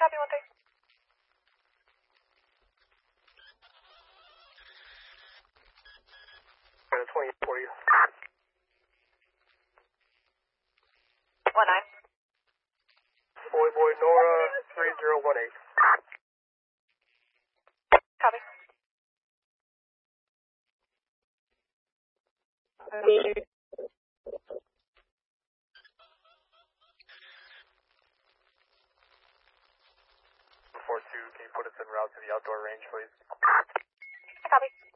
Copy 1-3. Got a 28 for you. 1-9. Boy Nora 3018. Copy. Before 2, can you put us en route to the outdoor range, please? Copy.